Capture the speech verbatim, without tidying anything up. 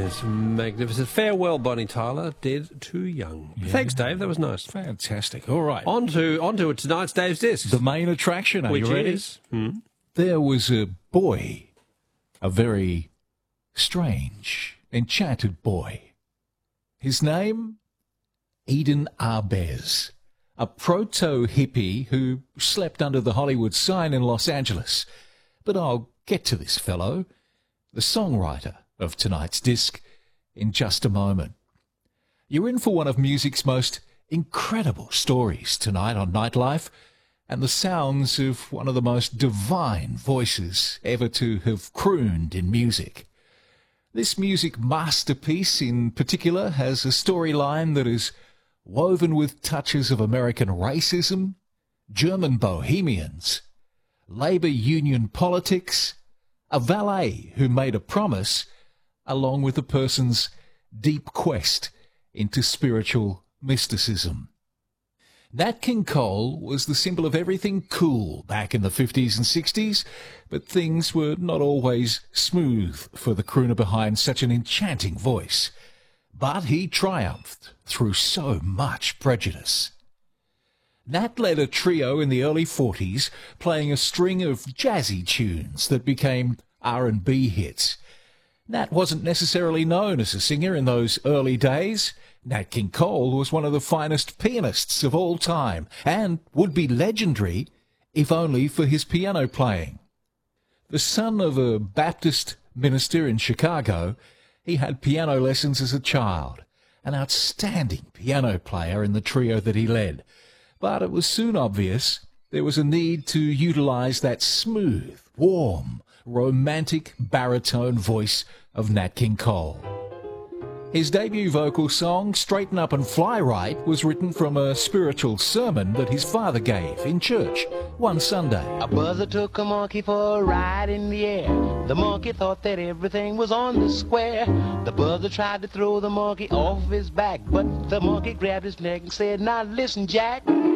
Yes, magnificent. Farewell, Bonnie Tyler. Dead too young. Yeah. Thanks, Dave. That was nice. Fantastic. All right. On to, on to tonight's Dave's Discs. The main attraction. Are Which you ready? is? Hmm? There was a boy, a very strange, enchanted boy. His name? Eden Arbez, a proto-hippie who slept under the Hollywood sign in Los Angeles. But I'll get to this fellow, the songwriter of tonight's disc, in just a moment. You're in for one of music's most incredible stories tonight on Nightlife, and the sounds of one of the most divine voices ever to have crooned in music. This music masterpiece in particular has a storyline that is woven with touches of American racism, German bohemians, labor union politics, a valet who made a promise, along with a person's deep quest into spiritual mysticism. Nat King Cole was the symbol of everything cool back in the fifties and sixties, but things were not always smooth for the crooner behind such an enchanting voice. But he triumphed through so much prejudice. Nat led a trio in the early forties, playing a string of jazzy tunes that became R and B hits. Nat wasn't necessarily known as a singer in those early days. Nat King Cole was one of the finest pianists of all time, and would be legendary if only for his piano playing. The son of a Baptist minister in Chicago, he had piano lessons as a child, an outstanding piano player in the trio that he led. But it was soon obvious there was a need to utilize that smooth, warm, romantic baritone voice of Nat King Cole. His debut vocal song, Straighten Up and Fly Right, was written from a spiritual sermon that his father gave in church one Sunday. A buzzer took a monkey for a ride in the air. The monkey thought that everything was on the square. The buzzer tried to throw the monkey off his back, but the monkey grabbed his neck and said, "Now listen, Jack.